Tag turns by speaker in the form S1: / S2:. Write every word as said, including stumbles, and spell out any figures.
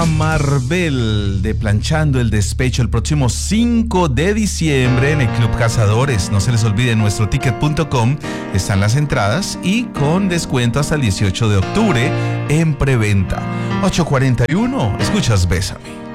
S1: Marvel de Planchando el Despecho el próximo cinco de diciembre en el Club Cazadores. No se les olvide, en nuestro ticket punto com están las entradas y con descuento hasta el dieciocho de octubre en preventa. ocho cuarenta y uno, escuchas Bésame.